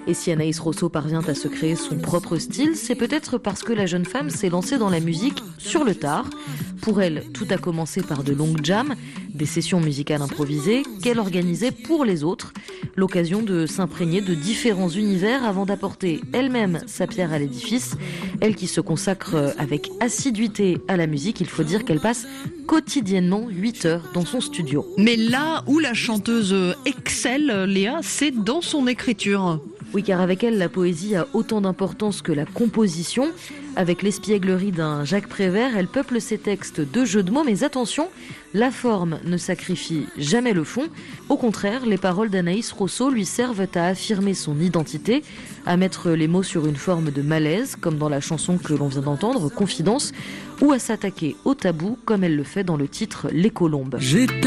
Et si Anaïs Rosso parvient à se créer son propre style, c'est peut-être parce que la jeune femme s'est lancée dans la musique sur le tard. Pour elle, tout a commencé par de longues jams, des sessions musicales improvisées qu'elle organisait pour les autres, l'occasion de s'imprégner de différents univers avant d'apporter elle-même sa pierre à l'édifice. Elle qui se consacre avec assiduité à la musique, il faut dire qu'elle passe quotidiennement 8 heures dans son studio. Mais là où la chanteuse excelle, Léa, c'est dans son écriture. Oui, car avec elle, la poésie a autant d'importance que la composition. Avec l'espièglerie d'un Jacques Prévert, elle peuple ses textes de jeux de mots, mais attention, la forme ne sacrifie jamais le fond. Au contraire, les paroles d'Anaïs Rosso lui servent à affirmer son identité, à mettre les mots sur une forme de malaise, comme dans la chanson que l'on vient d'entendre, Confidence, ou à s'attaquer au tabou, comme elle le fait dans le titre Les Colombes.